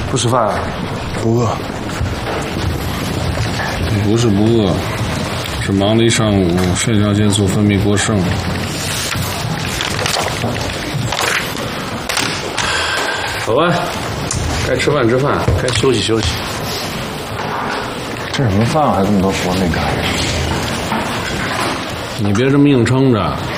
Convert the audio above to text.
不吃饭啊？ 不饿。 不是不饿，是忙了一上午，肾上腺素分泌过剩。好吧，该吃饭吃饭，该休息休息。 吃什么饭还这么多活没干？ 你别这么硬撑着。